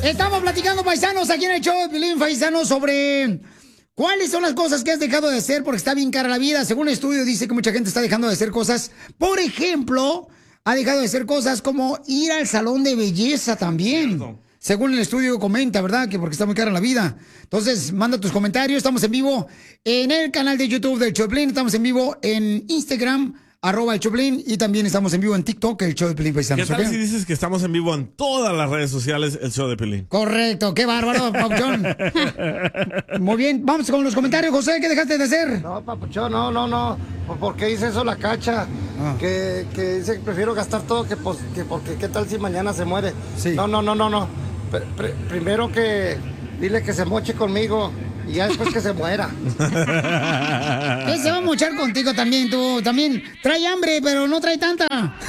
Estamos platicando, paisanos, aquí en el show de Piolín, paisanos, sobre cuáles son las cosas que has dejado de hacer porque está bien cara la vida. Según el estudio dice que mucha gente está dejando de hacer cosas. Por ejemplo, ha dejado de hacer cosas como ir al salón de belleza también. Cierto. Según el estudio comenta, ¿verdad? Que porque está muy cara la vida. Entonces, manda tus comentarios. Estamos en vivo en el canal de YouTube del Show de Piolín. Estamos en vivo en Instagram, @el Show de Piolín. Y también estamos en vivo en TikTok, el Show de Piolín, paisanos. ¿Qué tal si dices que estamos en vivo en todas las redes sociales, el Show de Piolín? Correcto. Qué bárbaro, Papuchón. Muy bien. Vamos con los comentarios, José. ¿Qué dejaste de hacer? No, Papuchón, no. ¿Por qué dice eso la Cacha? Que dice que prefiero gastar todo que porque qué tal si mañana se muere. Sí. No. Primero que dile que se moche conmigo y ya después que se muera. ¿Qué se va a mochar contigo también? Tú también trae hambre, pero no trae tanta.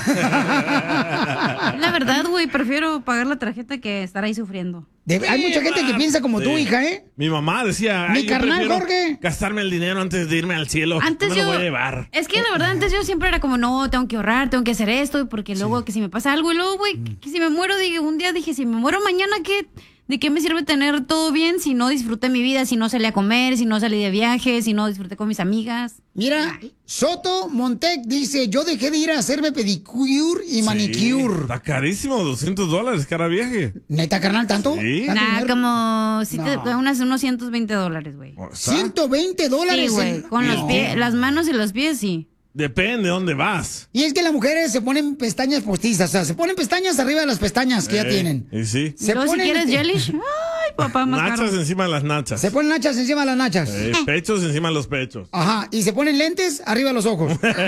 La verdad, güey, prefiero pagar la tarjeta que estar ahí sufriendo. Hay mucha gente que piensa como tú, hija, ¿eh? Mi mamá decía... Mi carnal, Jorge. Gastarme el dinero antes de irme al cielo. Antes no me lo voy a llevar. Es que la verdad, antes yo siempre era como, no, tengo que ahorrar, tengo que hacer esto, porque luego que si me pasa algo, y luego, güey, que si me muero, un día dije, si me muero mañana, ¿de qué me sirve tener todo bien si no disfruté mi vida, si no salí a comer, si no salí de viaje, si no disfruté con mis amigas? Mira, Soto Montec dice, yo dejé de ir a hacerme pedicure y manicure. Está carísimo, $200 cada viaje. ¿Neta, carnal, tanto? Sí. Nah, como unos $120, güey. ¿$120? Sí, güey, con los pies, las manos y los pies, sí. Depende de dónde vas. Y es que las mujeres se ponen pestañas postizas, o sea, se ponen pestañas arriba de las pestañas que ya tienen. Y sí. Si quieres gelish, ay, papá, más nachas caro. encima de las nachas. Se ponen nachas encima de las nachas. Pechos encima de los pechos. Ajá, y se ponen lentes arriba de los ojos.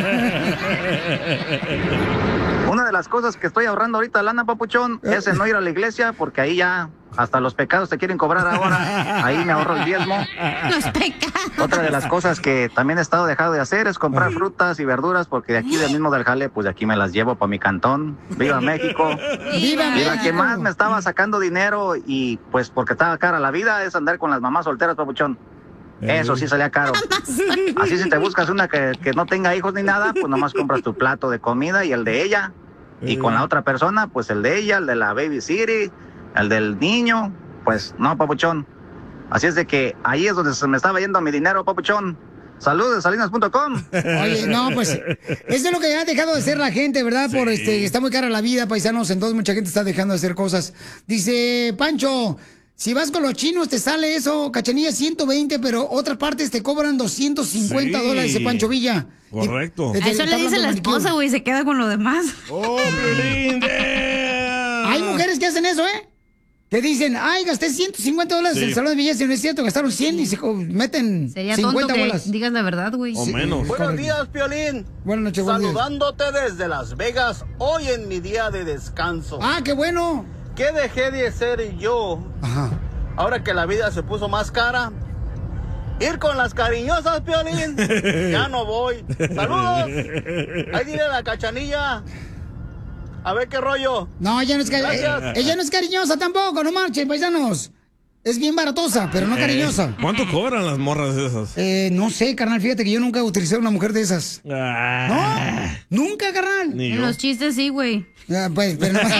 Una de las cosas que estoy ahorrando ahorita, lana, papuchón, es en no ir a la iglesia, porque ahí ya hasta los pecados te quieren cobrar ahora. Ahí me ahorro el diezmo. Los pecados. Otra de las cosas que también he estado dejando de hacer es comprar frutas y verduras, porque de aquí del mismo del jale, pues de aquí me las llevo para mi cantón. ¡Viva México! ¡Viva México! La que más me estaba sacando dinero y pues porque estaba cara la vida es andar con las mamás solteras, papuchón. Eso sí salía caro. Así si te buscas una que no tenga hijos ni nada, pues nomás compras tu plato de comida y el de ella. Y con la otra persona, pues el de ella, el de la baby city, el del niño, pues no, papuchón. Así es de que ahí es donde se me estaba yendo mi dinero, papuchón. Saludos, salinas.com. Oye, no, pues, eso es lo que ha dejado de hacer la gente, ¿verdad? Sí. Por está muy cara la vida, paisanos, entonces mucha gente está dejando de hacer cosas. Dice Pancho, si vas con los chinos te sale eso, Cachanilla, 120, pero otras partes te cobran $250, dice Pancho Villa. Correcto. A eso le dice la esposa, güey, se queda con lo demás. ¡Oh, Piolín! Hay mujeres que hacen eso, ¿eh? Que dicen, ay, gasté $150 en el salón de belleza, y no es cierto, gastaron 100 y se meten Sería 50 tonto bolas. que digas la verdad, güey. O menos. Buenos días, Piolín. Buenas noches, buenos días. Saludándote desde Las Vegas, hoy en mi día de descanso. Ah, qué bueno. ¿Qué dejé de hacer yo? Ajá. Ahora que la vida se puso más cara. Ir con las cariñosas, Piolín. Ya no voy. Saludos. Ahí dile a la Cachanilla. A ver qué rollo. No, ella no es Gracias. ella no es cariñosa tampoco, no marchen, paisanos. Es bien baratosa, pero no cariñosa. ¿Cuánto cobran las morras esas? No sé, carnal, fíjate que yo nunca he utilizado una mujer de esas. Ah. No, nunca, carnal. Ni En yo. los chistes sí, güey. Pues, pero no.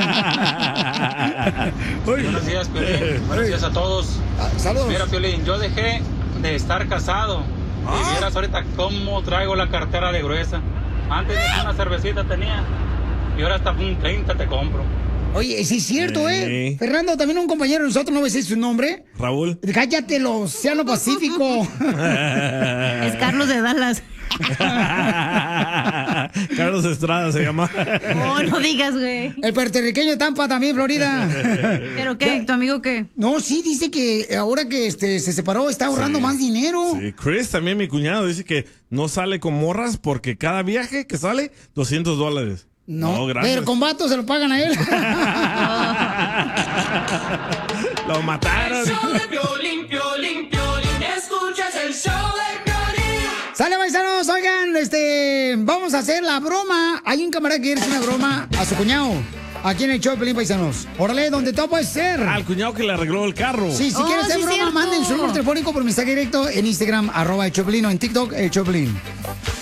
Buenos días, Piolín. Buenos días a todos. Saludos. Mira, Piolín, yo dejé de estar casado. Y vieras ahorita cómo traigo la cartera de gruesa. Antes una cervecita tenía. Y ahora hasta un 30 te compro. Oye, sí es cierto, Sí. Fernando, también un compañero de nosotros, no voy a decir su nombre. Raúl. Cállate, el Océano Pacífico. Es Carlos de Dallas. Carlos Estrada se llama. No, no digas, güey. El puertorriqueño de Tampa, también, Florida. ¿Pero qué? ¿Tu amigo qué? No, sí, dice que ahora que se separó está ahorrando más dinero. Sí, Chris, también mi cuñado, dice que no sale con morras porque cada viaje que sale, $200. No, gracias. pero con vatos se lo pagan a él. Lo mataron. El show de Piolín, Piolín, Piolín. Escuchas el show de Piolín. Sale, paisanos, oigan, vamos a hacer la broma. Hay un camarada que quiere hacer una broma a su cuñado. Aquí en el show de Piolín, paisanos. Órale, donde todo puede ser. Al cuñado que le arregló el carro. Sí, si quieres hacer broma, cierto. manden su número telefónico por mensaje directo en Instagram, @el Choplin, o en TikTok, el Choplin.